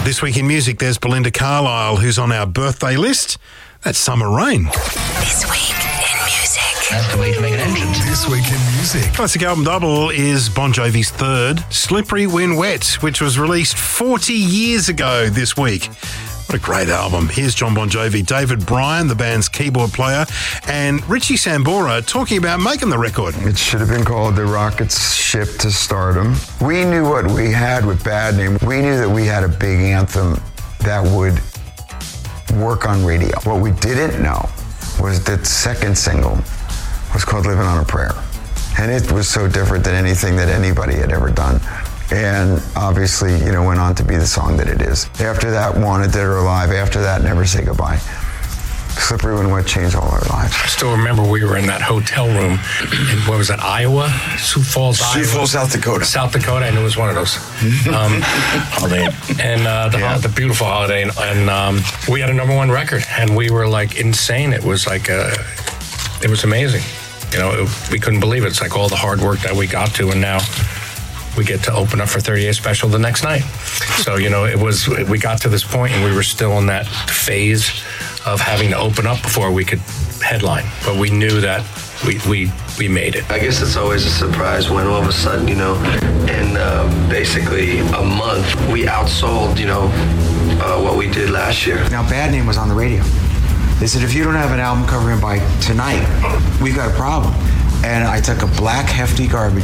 This week in music, there's Belinda Carlisle, who's on our birthday list. That's Summer Rain. This week in music. That's the way to make an engine. This week in music. Classic album double is Bon Jovi's third, Slippery When Wet, which was released 40 years ago this week. What a great album. Here's John Bon Jovi, David Bryan, the band's keyboard player, and Richie Sambora talking about making the record. It should have been called The Rocket's Ship to Stardom. We knew what we had with Bad Name. We knew that we had a big anthem that would work on radio. What we didn't know was that second single was called Living on a Prayer. And it was so different than anything that anybody had ever done. And obviously, went on to be the song that it is. After that, Wanted, Dead or Alive. After that, Never Say Goodbye. Slippery When Wet changed all our lives. I still remember we were in that hotel room in, what was that, Iowa? Sioux Falls, Iowa. Sioux Falls, South Dakota. South Dakota, I knew it was one of those. Holiday. And the beautiful Holiday. And we had a number one record, and we were like insane. It was like, it was amazing. We couldn't believe it. It's like all the hard work that we got to, and now we get to open up for 38 Special the next night. So, we got to this point and we were still in that phase of having to open up before we could headline. But we knew that we made it. I guess it's always a surprise when all of a sudden, in basically a month, we outsold, what we did last year. Now, Bad Name was on the radio. They said, if you don't have an album covering by tonight, we've got a problem. And I took a black, hefty garbage